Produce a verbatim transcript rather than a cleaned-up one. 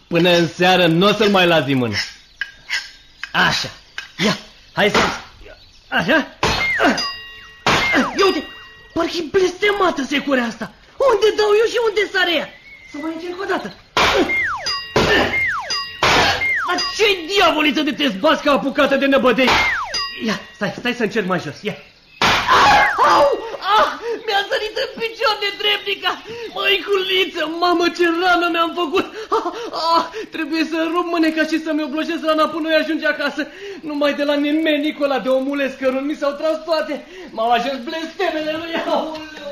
Până în seară nu o să-l mai las din mână. Așa, ia, hai să... Așa. Ia uite, parcă-i blestemată securea asta. Unde dau eu și unde sare ea? Să mai încerc o dată. Dar ce-i diavolită de te zbați ca apucată de năbădei? Ia, stai, stai să încerc mai jos, ia. Au! Ah! Mi-a sărit în picior de dreptica! Măiculiță, mamă, ce rană mi-am făcut! Ah, ah, trebuie să rup mâneca și să-mi oblojesc rana până eu ajunge acasă. Numai de la nimenic ăla de omule scărun mi s-au tras toate. M-au ajuns blestemele lui, auleu!